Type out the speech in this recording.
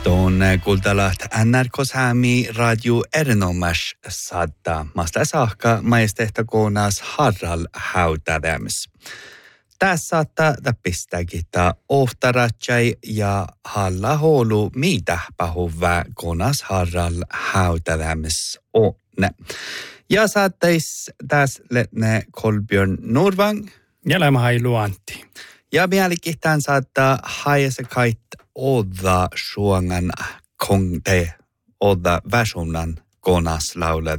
Tuon kultalat NRK Sami radio erinomas saattaa. Masta saakka maistehta koonas harral hautadäms. Tässä saattaa pistääkin ohtaratsai ja halla houlu mitä pahuvää koonas harral hautadäms onne. Ja saattais tässä ne Kolbjörn Nordvang. Ja lämmähai Luantti. Ja mielikitään saattaa haijassa kait odda suongan kongte odda väsunan konas laulad